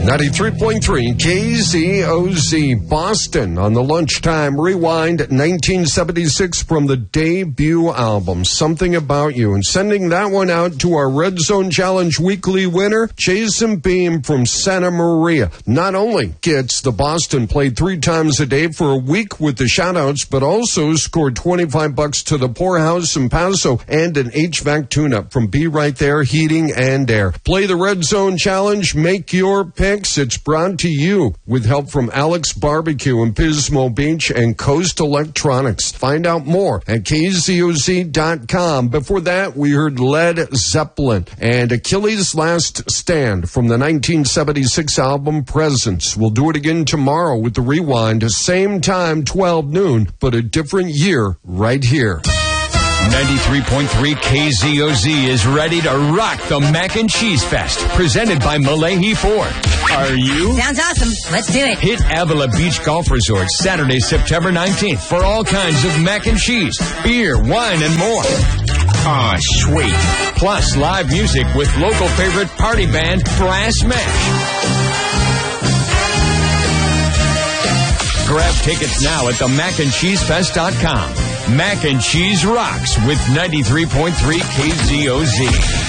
93.3 KZOZ Boston on the Lunchtime Rewind 1976 from the debut album, Something About You. And sending that one out to our Red Zone Challenge weekly winner, Jason Beam from Santa Maria. Not only gets the Boston played 3 times a day for a week with the shoutouts, but also scored $25 to the Poorhouse in Paso and an HVAC tune-up from Be Right There Heating and Air. Play the Red Zone Challenge, make your picks. It's brought to you with help from Alex Barbecue in Pismo Beach and Coast Electronics. Find out more at KZOZ.com. Before that, we heard Led Zeppelin and Achilles' Last Stand from the 1976 album Presence. We'll do it again tomorrow with the Rewind, same time, 12 noon, but a different year right here. 93.3 KZOZ is ready to rock the Mac and Cheese Fest, presented by Malahi Ford. Are you? Sounds awesome. Let's do it. Hit Avila Beach Golf Resort Saturday, September 19th for all kinds of mac and cheese, beer, wine, and more. Ah, sweet. Plus live music with local favorite party band Brass Mash. Grab tickets now at themacandcheesefest.com. Mac and Cheese rocks with 93.3 KZOZ.